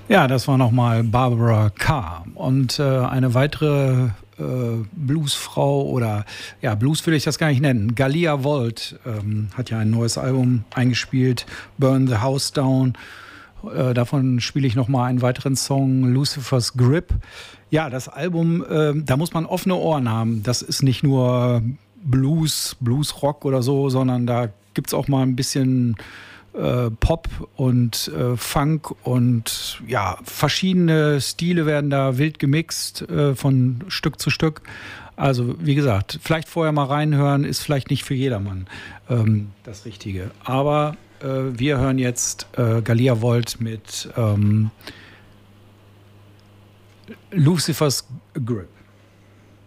Ja, das war nochmal Barbara Carr. Und eine weitere Bluesfrau oder, ja, Blues will ich das gar nicht nennen. Galia Volt hat ja ein neues Album eingespielt, Burn the House Down. Davon spiele ich nochmal einen weiteren Song, Lucifer's Grip. Ja, das Album, da muss man offene Ohren haben. Das ist nicht nur Bluesrock oder so, sondern da gibt's auch mal ein bisschen Pop und Funk und ja, verschiedene Stile werden da wild gemixt von Stück zu Stück. Also wie gesagt, vielleicht vorher mal reinhören, ist vielleicht nicht für jedermann das Richtige. Aber wir hören jetzt Galia Volt mit Lucifer's Grip.